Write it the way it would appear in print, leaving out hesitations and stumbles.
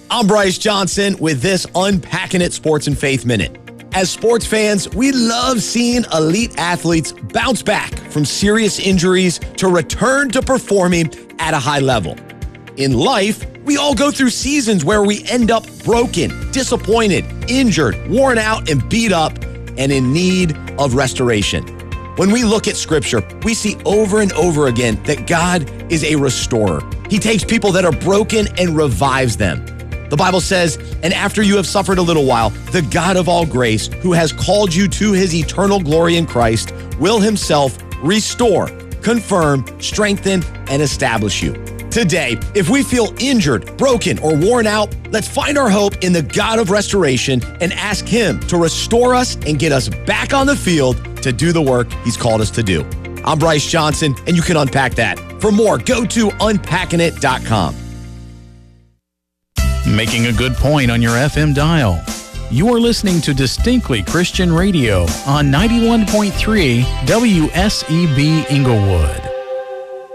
I'm Bryce Johnson with this Unpacking It Sports and Faith Minute. As sports fans, we love seeing elite athletes bounce back from serious injuries to return to performing at a high level. In life, we all go through seasons where we end up broken, disappointed, injured, worn out, and beat up, and in need of restoration. When we look at Scripture, we see over and over again that God is a restorer. He takes people that are broken and revives them. The Bible says, and after you have suffered a little while, the God of all grace, who has called you to his eternal glory in Christ, will himself restore, confirm, strengthen, and establish you. Today, if we feel injured, broken, or worn out, let's find our hope in the God of restoration and ask him to restore us and get us back on the field to do the work he's called us to do. I'm Bryce Johnson, and you can unpack that. For more, go to unpackingit.com. Making a good point on your FM dial. You are listening to Distinctly Christian Radio on 91.3 WSEB Inglewood.